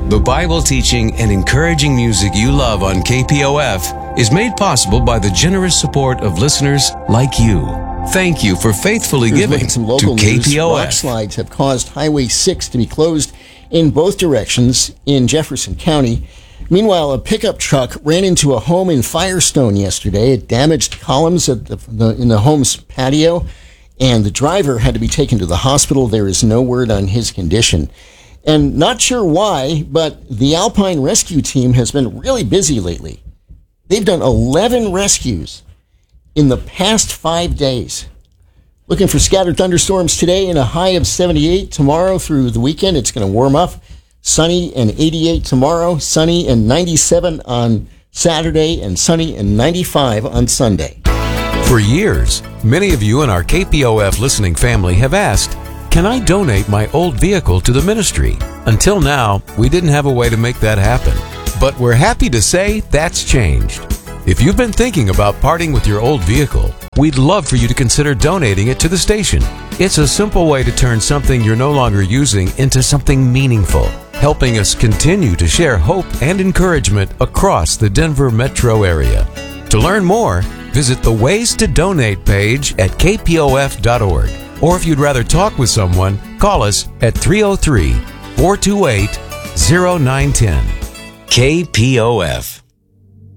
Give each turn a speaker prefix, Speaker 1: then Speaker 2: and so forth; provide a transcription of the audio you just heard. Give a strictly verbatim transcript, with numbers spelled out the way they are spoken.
Speaker 1: The Bible teaching and encouraging music you love on K P O F is made possible by the generous support of listeners like you. Thank you for faithfully
Speaker 2: Here's
Speaker 1: giving
Speaker 2: some local
Speaker 1: to K P O F.
Speaker 2: Rock slides have caused Highway six to be closed in both directions in Jefferson County. Meanwhile, a pickup truck ran into a home in Firestone yesterday. It damaged columns at the, the, in the home's patio, and the driver had to be taken to the hospital. There is no word on his condition. And not sure why, but the Alpine Rescue Team has been really busy lately. They've done eleven rescues in the past five days. Looking for scattered thunderstorms today and a high of seventy-eight. Tomorrow through the weekend, it's going to warm up. Sunny and eighty-eight tomorrow, sunny and ninety-seven on Saturday, and sunny and ninety-five on Sunday.
Speaker 1: For years, many of you in our K P O F listening family have asked, can I donate my old vehicle to the ministry? Until now, we didn't have a way to make that happen. But we're happy to say that's changed. If you've been thinking about parting with your old vehicle, we'd love for you to consider donating it to the station. It's a simple way to turn something you're no longer using into something meaningful, helping us continue to share hope and encouragement across the Denver metro area. To learn more, visit the Ways to Donate page at k p o f dot org. Or if you'd rather talk with someone, call us at three oh three, four two eight, oh nine one oh. K P O F.